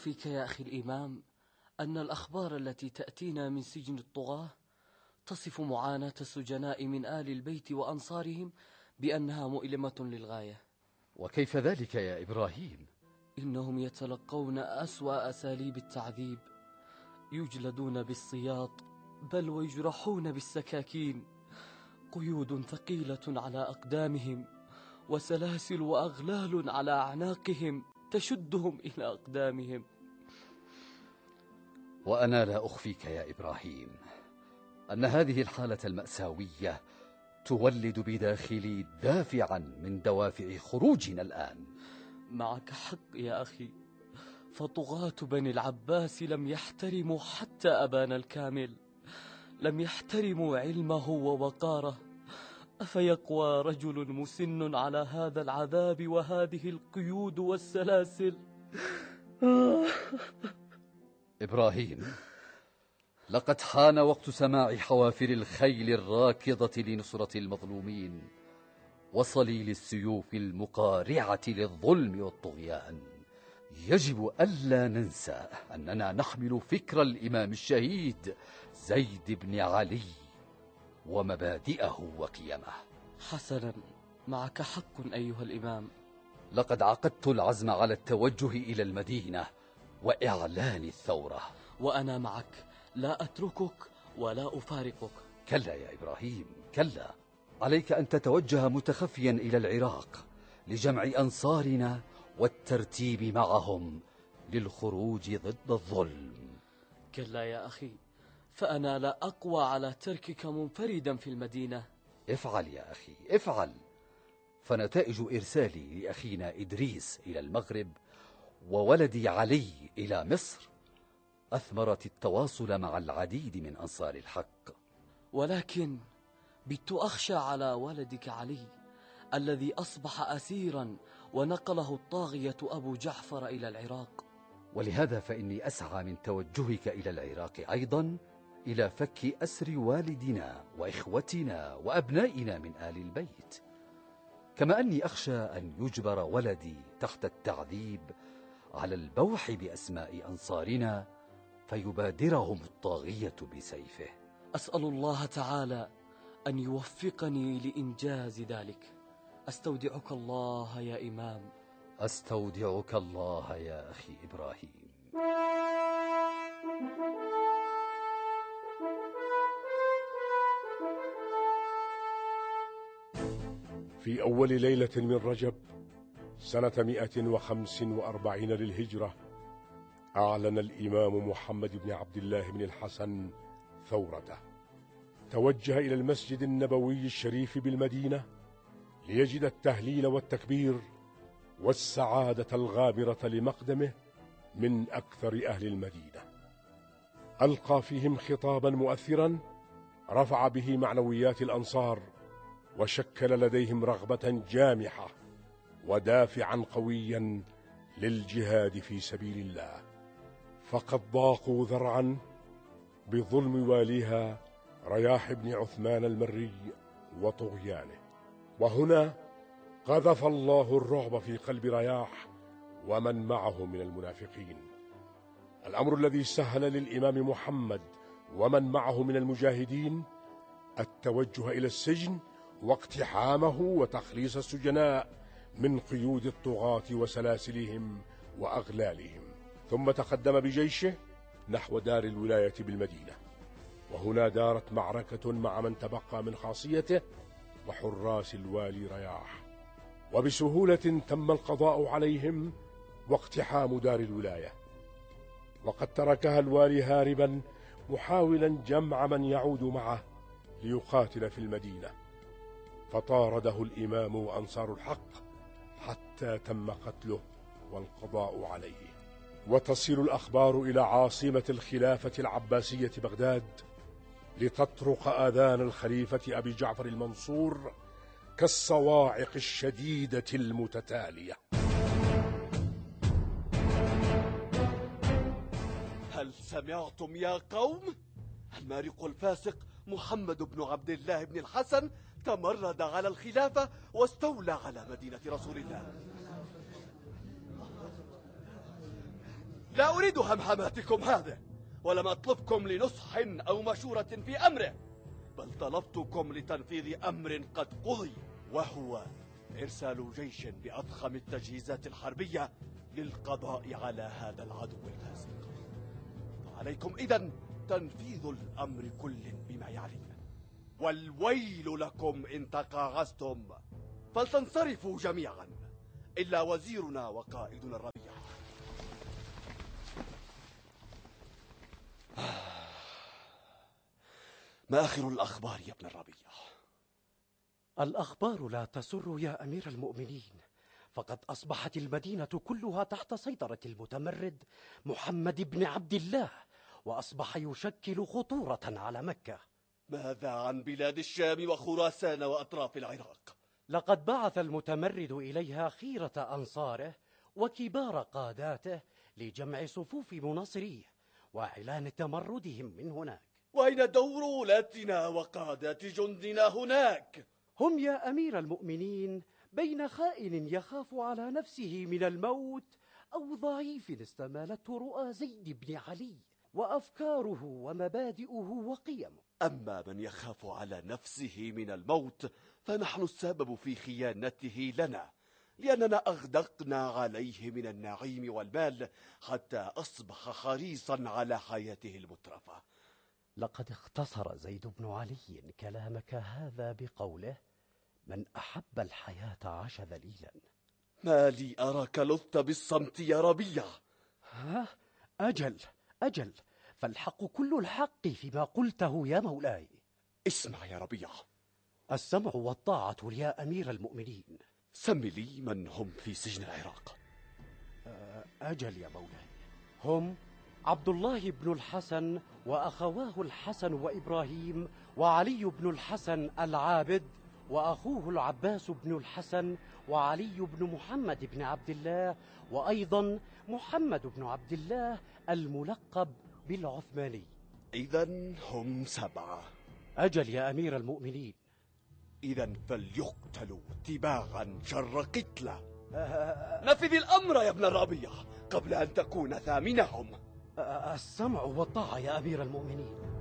أخفيك يا أخي الإمام أن الأخبار التي تأتينا من سجن الطغاة تصف معاناة السجناء من آل البيت وأنصارهم بأنها مؤلمة للغاية. وكيف ذلك يا إبراهيم؟ إنهم يتلقون أسوأ أساليب التعذيب، يجلدون بالسياط بل ويجرحون بالسكاكين، قيود ثقيلة على أقدامهم وسلاسل وأغلال على أعناقهم تشدهم إلى أقدامهم. وأنا لا أخفيك يا إبراهيم أن هذه الحالة المأساوية تولد بداخلي دافعا من دوافع خروجنا الآن. معك حق يا أخي، فطغاة بني العباس لم يحترموا حتى أبانا الكامل، لم يحترموا علمه ووقاره. أفيقوى رجل مسن على هذا العذاب وهذه القيود والسلاسل؟ إبراهيم، لقد حان وقت سماع حوافر الخيل الراكضة لنصرة المظلومين وصليل السيوف المقارعة للظلم والطغيان. يجب ألا ننسى أننا نحمل فكر الإمام الشهيد زيد بن علي ومبادئه وقيمه. حسنا، معك حق أيها الإمام. لقد عقدت العزم على التوجه إلى المدينة وإعلان الثورة. وأنا معك، لا أتركك ولا أفارقك. كلا يا إبراهيم، كلا. عليك أن تتوجه متخفيا إلى العراق لجمع أنصارنا والترتيب معهم للخروج ضد الظلم. كلا يا أخي، فأنا لا أقوى على تركك منفردا في المدينة. افعل يا أخي، افعل. فنتائج إرسالي لأخينا إدريس إلى المغرب وولدي علي إلى مصر أثمرت التواصل مع العديد من أنصار الحق. ولكن بت أخشى على ولدك علي الذي أصبح أسيرا ونقله الطاغية أبو جعفر إلى العراق. ولهذا فإني أسعى من توجهك إلى العراق أيضا إلى فك أسر والدنا وإخوتنا وأبنائنا من آل البيت، كما أني أخشى أن يجبر ولدي تحت التعذيب على البوح بأسماء أنصارنا فيبادرهم الطاغية بسيفه. أسأل الله تعالى أن يوفقني لإنجاز ذلك. أستودعك الله يا إمام. أستودعك الله يا أخي إبراهيم. في أول ليلة من رجب سنة 145 للهجرة أعلن الإمام محمد بن عبد الله بن الحسن ثورته. توجه إلى المسجد النبوي الشريف بالمدينة ليجد التهليل والتكبير والسعادة الغامرة لمقدمه من أكثر أهل المدينة. ألقى فيهم خطابا مؤثرا رفع به معنويات الأنصار وشكل لديهم رغبة جامحة ودافعا قويا للجهاد في سبيل الله، فقد ضاقوا ذرعا بظلم واليها رياح بن عثمان المري وطغيانه. وهنا قذف الله الرعب في قلب رياح ومن معه من المنافقين، الأمر الذي سهل للإمام محمد ومن معه من المجاهدين التوجه إلى السجن واقتحامه وتخليص السجناء من قيود الطغاة وسلاسلهم وأغلالهم، ثم تقدم بجيشه نحو دار الولاية بالمدينة. وهنا دارت معركة مع من تبقى من خاصيته وحراس الوالي رياح، وبسهولة تم القضاء عليهم واقتحام دار الولاية، وقد تركها الوالي هاربا محاولا جمع من يعود معه ليقاتل في المدينة، فطارده الإمام وأنصار الحق حتى تم قتله والقضاء عليه. وتصل الأخبار إلى عاصمة الخلافة العباسية بغداد لتطرق آذان الخليفة أبي جعفر المنصور كالصواعق الشديدة المتتالية. هل سمعتم يا قوم؟ المارق الفاسق محمد بن عبد الله بن الحسن تمرد على الخلافة واستولى على مدينة رسول الله. لا أريد همهماتكم هذه، ولم أطلبكم لنصح أو مشورة في أمره، بل طلبتكم لتنفيذ أمر قد قضي، وهو إرسال جيش بأضخم التجهيزات الحربية للقضاء على هذا العدو الفاسق. فعليكم إذن تنفيذ الأمر كل بما يعنيه، والويل لكم إن تقاعستم، فلتنصرفوا جميعا إلا وزيرنا وقائدنا الربيع. ما آخر الأخبار يا ابن الربيع؟ الأخبار لا تسر يا أمير المؤمنين، فقد أصبحت المدينة كلها تحت سيطرة المتمرد محمد بن عبد الله، وأصبح يشكل خطورة على مكة. ماذا عن بلاد الشام وخراسان وأطراف العراق؟ لقد بعث المتمرد إليها خيرة أنصاره وكبار قاداته لجمع صفوف مناصريه وإعلان تمردهم من هناك. وأين دور ولاتنا وقادات جندنا هناك؟ هم يا أمير المؤمنين بين خائن يخاف على نفسه من الموت أو ضعيف استمالته رؤى زيد بن علي وأفكاره ومبادئه وقيمه. أما من يخاف على نفسه من الموت فنحن السبب في خيانته لنا، لأننا أغدقنا عليه من النعيم والمال حتى أصبح حريصا على حياته المترفة. لقد اختصر زيد بن علي كلامك هذا بقوله: من أحب الحياة عاش ذليلا. ما لي أراك لذت بالصمت يا ربيع؟ أجل، فالحق كل الحق فيما قلته يا مولاي. اسمع يا ربيع. السمع والطاعة يا أمير المؤمنين. سم لي من هم في سجن العراق. أجل يا مولاي، هم عبد الله بن الحسن وأخواه الحسن وإبراهيم، وعلي بن الحسن العابد وأخوه العباس بن الحسن، وعلي بن محمد بن عبد الله، وأيضا محمد بن عبد الله الملقب بالعثماني. إذن هم 7. أجل يا أمير المؤمنين. إذن فليقتلوا تباعا شر قتلة. نفذ الأمر يا ابن الربيع قبل أن تكون ثامنهم. السمع والطاعة يا أمير المؤمنين.